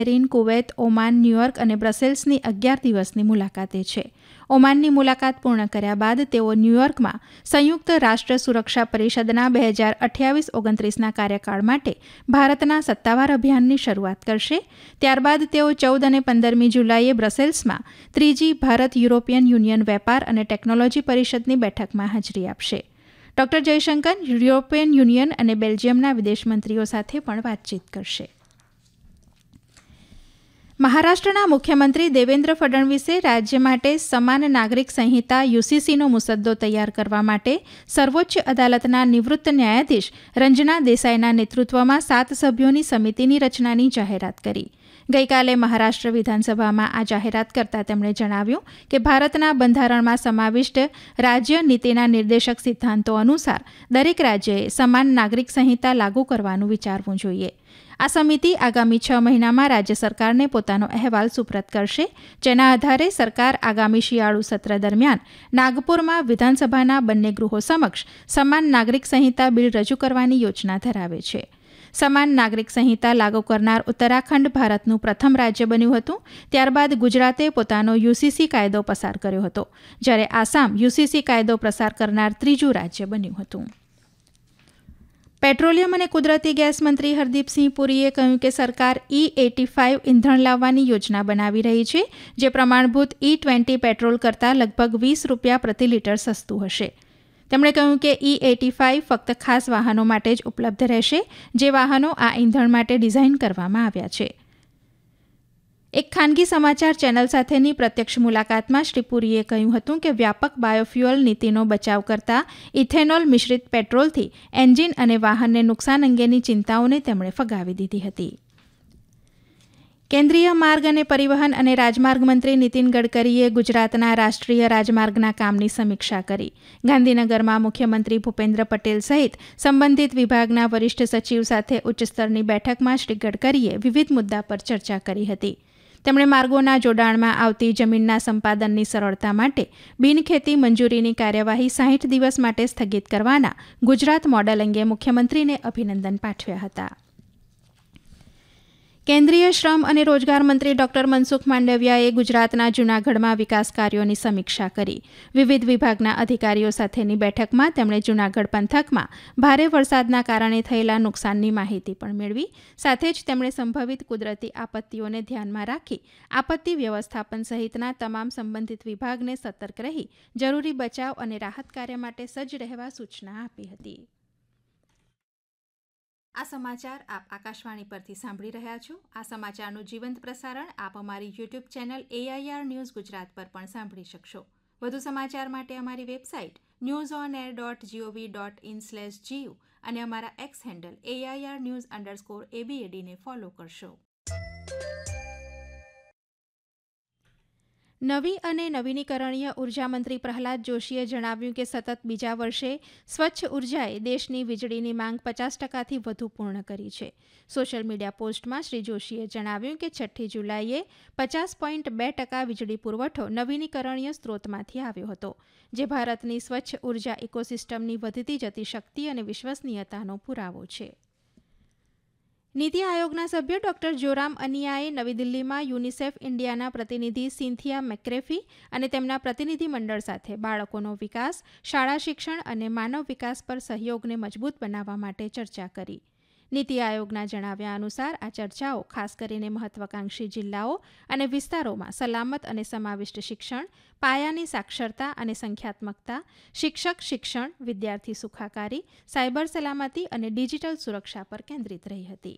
Bahrain, Kuwait, Oman, New York અને બ્રસેલ્સની 11 દિવસની મુલાકાતે છે. ઓમાનની મુલાકાત પૂર્ણ કર્યા બાદ તેઓ ન્યૂયોર્કમાં સંયુક્ત રાષ્ટ્ર સુરક્ષા પરિષદના 2028-29ના કાર્યકાળ માટે ભારતના સત્તાવાર અભિયાનની શરૂઆત કરશે. ત્યારબાદ તેઓ 14 અને 15મી જુલાઈએ બ્રસેલ્સમાં ત્રીજી ભારત યુરોપિયન યુનિયન વેપાર અને ટેકનોલોજી પરિષદની બેઠકમાં હાજરી આપશે. ડોક્ટર જયશંકર યુરોપિયન યુનિયન અને બેલ્જિયમના વિદેશમંત્રીઓ સાથે પણ વાતચીત કરશે. મહારાષ્ટ્રના મુખ્યમંત્રી દેવેન્દ્ર ફડણવીસે રાજ્ય માટે સમાન નાગરિક સંહિતા યુસીસીનો મુસદ્દો તૈયાર કરવા માટે સર્વોચ્ચ અદાલતના નિવૃત્ત ન્યાયાધીશ રંજના દેસાઈના નેતૃત્વમાં 7 સભ્યોની સમિતિની રચનાની જાહેરાત કરી. ગઈકાલે મહારાષ્ટ્ર વિધાનસભામાં આ જાહેરાત કરતા તેમણે જણાવ્યું કે ભારતના બંધારણમાં સમાવિષ્ટ રાજ્ય નીતિના નિર્દેશક સિદ્ધાંતો અનુસાર દરેક રાજ્યએ સમાન નાગરિક સંહિતા લાગુ કરવાનું વિચારવું જોઈએ. આ સમિતિ આગામી 6 મહિનામાં રાજ્ય સરકારને પોતાનો અહેવાલ સુપ્રત કરશે, જેના આધારે સરકાર આગામી શિયાળુ સત્ર દરમિયાન નાગપુરમાં વિધાનસભાના બંને ગૃહો સમક્ષ સમાન નાગરિક સંહિતા બિલ રજૂ કરવાની યોજના ધરાવે છે. સમાન નાગરિક સંહિતા લાગુ કરનાર ઉત્તરાખંડ ભારતનું પ્રથમ રાજ્ય બન્યું હતું. ત્યારબાદ ગુજરાતે પોતાનો યુસીસી કાયદો પસાર કર્યો હતો, જ્યારે આસામ યુસીસી કાયદો પસાર કરનાર ત્રીજું રાજ્ય બન્યું હતું. પેટ્રોલિયમ અને કુદરતી ગેસ મંત્રી હરદીપસિંહ પુરીએ કહ્યું કે સરકાર E85 ઇંધણ લાવવાની યોજના બનાવી રહી છે, જે પ્રમાણભૂત E20 પેટ્રોલ કરતાં લગભગ ₹20 પ્રતિ લીટર સસ્તું હશે. તેમણે કહ્યું કે E85 ફક્ત ખાસ વાહનો માટે જ ઉપલબ્ધ રહેશે, જે વાહનો આ ઇંધણ માટે ડિઝાઇન કરવામાં આવ્યા છે. એક ખાનગી સમાચાર ચેનલ સાથેની પ્રત્યક્ષ મુલાકાતમાં શ્રી પુરીએ કહ્યું હતું કે વ્યાપક બાયોફ્યુઅલ નીતિનો બચાવ કરતા ઇથેનોલ મિશ્રિત પેટ્રોલથી એન્જિન અને વાહનને નુકસાન અંગેની ચિંતાઓને તેમણે ફગાવી દીધી હતી. કેન્દ્રીય માર્ગ અને પરિવહન અને રાજમાર્ગ મંત્રી નીતિન ગડકરીએ ગુજરાતના રાષ્ટ્રીય રાજમાર્ગના કામની સમીક્ષા કરી. ગાંધીનગરમાં મુખ્યમંત્રી ભૂપેન્દ્ર પટેલ સહિત સંબંધિત વિભાગના વરિષ્ઠ સચિવ સાથે ઉચ્ચસ્તરની બેઠકમાં શ્રી ગડકરીએ વિવિધ મુદ્દા પર ચર્ચા કરી હતી. તેમણે માર્ગોના જોડાણમાં આવતી જમીનના સંપાદનની સરળતા માટે બિનખેતી મંજૂરીની કાર્યવાહી 60 દિવસ માટે સ્થગિત કરવાના ગુજરાત મોડલ અંગે મુખ્યમંત્રીને અભિનંદન પાઠવ્યા હતા. કેન્દ્રીય શ્રમ અને રોજગાર મંત્રી ડોક્ટર મનસુખ માંડવિયાએ ગુજરાતના જૂનાગઢમાં વિકાસ કાર્યોની સમીક્ષા કરી. વિવિધ વિભાગના અધિકારીઓ સાથેની બેઠકમાં તેમણે જૂનાગઢ પંથકમાં ભારે વરસાદના કારણે થયેલા નુકસાનની માહિતી પણ મેળવી. સાથે જ તેમણે સંભવિત કુદરતી આપત્તિઓને ધ્યાનમાં રાખી આપત્તિ વ્યવસ્થાપન સહિતના તમામ સંબંધિત વિભાગને સતર્ક રહી જરૂરી બચાવ અને રાહત કાર્ય માટે સજ્જ રહેવા સૂચના આપી હતી. આ સમાચાર આપ આકાશવાણી પરથી સાંભળી રહ્યા છો. આ સમાચારનું જીવંત પ્રસારણ આપ અમારી YouTube channel AIR news Gujarat પર પણ સાંભળી શકશો. વધુ સમાચાર માટે અમારી વેબસાઇટ newsonair.gov.in/gu અને અમારા એક્સ હેન્ડલ AIR_news_ABAD ને ફોલો કરશો. નવી અને નવીનીકરણીય ઉર્જા મંત્રી પ્રહલાદ જોશીએ જણાવ્યું કે સતત બીજા વર્ષે સ્વચ્છ ઉર્જાએ દેશની વીજળીની માંગ 50%થી વધુ પૂર્ણ કરી છે. સોશિયલ મીડિયા પોસ્ટમાં શ્રી જોશીએ જણાવ્યું કે 6 જુલાઈએ 50.2% વીજળી પુરવઠો નવીનીકરણીય સ્ત્રોતમાંથી આવ્યો હતો, જે ભારતની સ્વચ્છ ઉર્જા ઇકોસિસ્ટમની વધતી જતી શક્તિ અને વિશ્વસનીયતાનો પુરાવો છે. નીતિ આયોગના સભ્ય ડોક્ટર જોરામ અનિયાએ નવી દિલ્હીમાં યુનિસેફ ઇન્ડિયાના પ્રતિનિધિ સિન્થિયા મેક્રેફી અને તેમના પ્રતિનિધિ મંડળ સાથે બાળકોનો વિકાસ, શાળા શિક્ષણ અને માનવ વિકાસ પર સહયોગને મજબૂત બનાવવા માટે ચર્ચા કરી. નીતિ આયોગના જણાવ્યા અનુસાર આ ચર્ચાઓ ખાસ કરીને મહત્વાકાંક્ષી જિલ્લાઓ અને વિસ્તારોમાં સલામત અને સમાવિષ્ટ શિક્ષણ, પાયાની સાક્ષરતા અને સંખ્યાત્મકતા, શિક્ષક શિક્ષણ, વિદ્યાર્થી સુખાકારી, સાયબર સલામતી અને ડિજિટલ સુરક્ષા પર કેન્દ્રિત રહી હતી.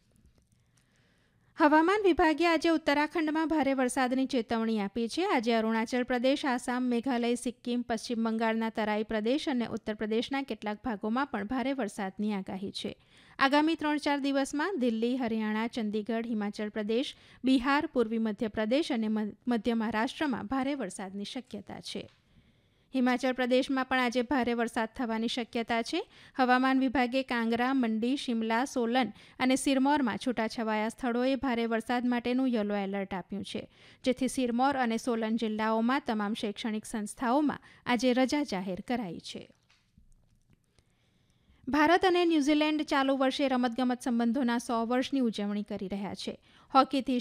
હવામાન વિભાગે આજે ઉત્તરાખંડમાં ભારે વરસાદની ચેતવણી આપી છે. આજે અરુણાચલ પ્રદેશ, આસામ, મેઘાલય, સિક્કિમ, પશ્ચિમ બંગાળના તરાઈ પ્રદેશ અને ઉત્તર પ્રદેશના કેટલાક ભાગોમાં પણ ભારે વરસાદની આગાહી છે. આગામી 3-4 દિવસમાં દિલ્હી, હરિયાણા, ચંદીગઢ, હિમાચલ પ્રદેશ, બિહાર, પૂર્વી મધ્યપ્રદેશ અને મધ્ય મહારાષ્ટ્રમાં ભારે વરસાદની શક્યતા છે. હિમાચલ પ્રદેશમાં પણ આજે ભારે વરસાદ થવાની શક્યતા છે. હવામાન વિભાગે કાંગરા, મંડી, શિમલા, સોલન અને સિરમૌરમાં છૂટાછવાયા સ્થળોએ ભારે વરસાદ માટેનું યલો એલર્ટ આપ્યું છે, જેથી સિરમૌર અને સોલન જિલ્લાઓમાં તમામ શૈક્ષણિક સંસ્થાઓમાં આજે રજા જાહેર કરાઈ છે. ભારત અને ન્યૂઝીલેન્ડ ચાલુ વર્ષે રમતગમત સંબંધોના 100 વર્ષની ઉજવણી કરી રહ્યા છે. હોકીથી